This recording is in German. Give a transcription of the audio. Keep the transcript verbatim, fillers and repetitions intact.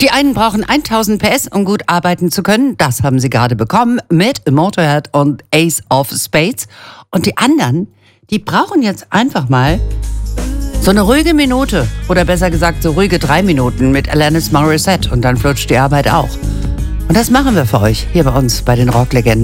Die einen brauchen tausend P S, um gut arbeiten zu können. Das haben sie gerade bekommen mit Motorhead und Ace of Spades. Und die anderen, die brauchen jetzt einfach mal so eine ruhige Minute. Oder besser gesagt, so ruhige drei Minuten mit Alanis Morissette. Und dann flutscht die Arbeit auch. Und das machen wir für euch hier bei uns bei den Rocklegenden.